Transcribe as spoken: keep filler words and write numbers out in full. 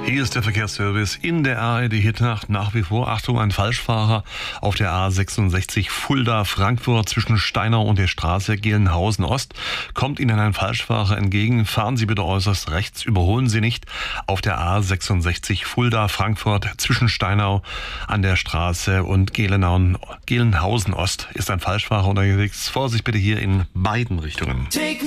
Hier ist der Verkehrsservice in der A R D Hitnacht. Nach wie vor, Achtung, ein Falschfahrer auf der A sechsundsechzig Fulda-Frankfurt zwischen Steinau und der Straße Gelnhausen-Ost. Kommt Ihnen ein Falschfahrer entgegen, fahren Sie bitte äußerst rechts, überholen Sie nicht. Auf der A sechsundsechzig Fulda-Frankfurt zwischen Steinau an der Straße und Gelnhausen-Ost ist ein Falschfahrer unterwegs. Vorsicht bitte hier in beiden Richtungen.